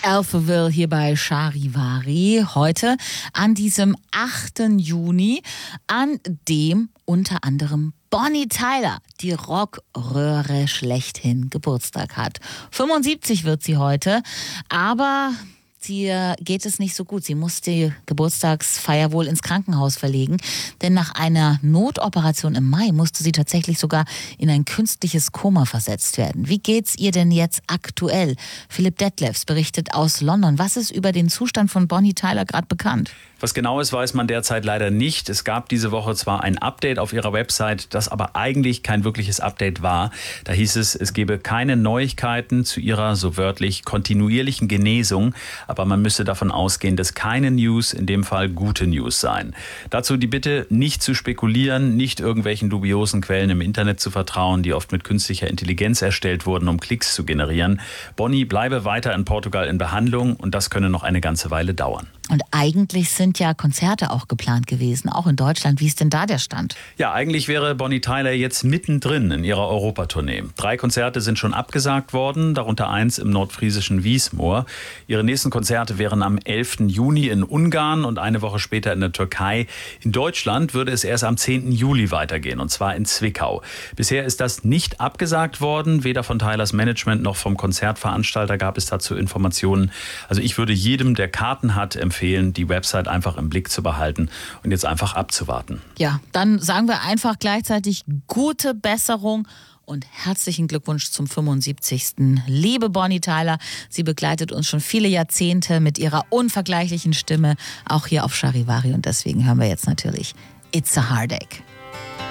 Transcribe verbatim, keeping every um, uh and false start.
Alphaville hier bei Charivari. Heute an diesem achten Juni, an dem unter anderem Bonnie Tyler, die Rockröhre schlechthin, Geburtstag hat. fünfundsiebzig wird sie heute, aber ihr geht es nicht so gut. Sie muss die Geburtstagsfeier wohl ins Krankenhaus verlegen, denn nach einer Notoperation im Mai musste sie tatsächlich sogar in ein künstliches Koma versetzt werden. Wie geht's ihr denn jetzt aktuell? Philipp Detlefs berichtet aus London. Was ist über den Zustand von Bonnie Tyler gerade bekannt? Was genau ist, weiß man derzeit leider nicht. Es gab diese Woche zwar ein Update auf ihrer Website, das aber eigentlich kein wirkliches Update war. Da hieß es, es gebe keine Neuigkeiten zu ihrer, so wörtlich, kontinuierlichen Genesung. Aber man müsse davon ausgehen, dass keine News in dem Fall gute News seien. Dazu die Bitte, nicht zu spekulieren, nicht irgendwelchen dubiosen Quellen im Internet zu vertrauen, die oft mit künstlicher Intelligenz erstellt wurden, um Klicks zu generieren. Bonnie bleibe weiter in Portugal in Behandlung und das könne noch eine ganze Weile dauern. Und eigentlich sind ja Konzerte auch geplant gewesen, auch in Deutschland. Wie ist denn da der Stand? Ja, eigentlich wäre Bonnie Tyler jetzt mittendrin in ihrer Europatournee. Drei Konzerte sind schon abgesagt worden, darunter eins im nordfriesischen Wiesmoor. Ihre nächsten Konzerte wären am elften Juni in Ungarn und eine Woche später in der Türkei. In Deutschland würde es erst am zehnten Juli weitergehen, und zwar in Zwickau. Bisher ist das nicht abgesagt worden. Weder von Tylers Management noch vom Konzertveranstalter gab es dazu Informationen. Also ich würde jedem, der Karten hat, empfehlen, die Website einfach im Blick zu behalten und jetzt einfach abzuwarten. Ja, dann sagen wir einfach gleichzeitig gute Besserung und herzlichen Glückwunsch zum fünfundsiebzigsten Liebe Bonnie Tyler, sie begleitet uns schon viele Jahrzehnte mit ihrer unvergleichlichen Stimme, auch hier auf Charivari, und deswegen hören wir jetzt natürlich It's a Heartache.